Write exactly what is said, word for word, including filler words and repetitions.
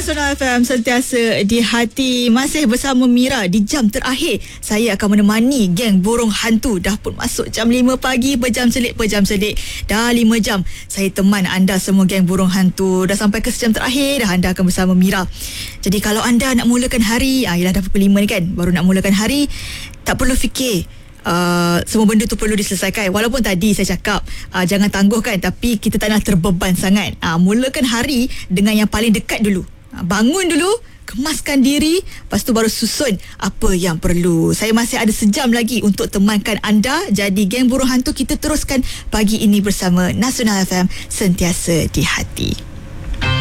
Nasional F M sentiasa di hati. Masih bersama Mira di jam terakhir. Saya akan menemani geng burung hantu. Dah pun masuk jam lima pagi. Berjam sedik, berjam sedik. Dah lima jam saya teman anda semua geng burung hantu. Dah sampai ke sejam terakhir dah anda akan bersama Mira. Jadi kalau anda nak mulakan hari, ah, yelah dah pukul lima ni kan, baru nak mulakan hari, tak perlu fikir Uh, semua benda tu perlu diselesaikan. Walaupun tadi saya cakap uh, jangan tangguhkan, tapi kita tak nak terbeban sangat. uh, Mulakan hari dengan yang paling dekat dulu. uh, Bangun dulu, kemaskan diri, lepas tu baru susun apa yang perlu. Saya masih ada sejam lagi untuk temankan anda. Jadi geng burung hantu, kita teruskan pagi ini bersama Nasional F M, sentiasa di hati.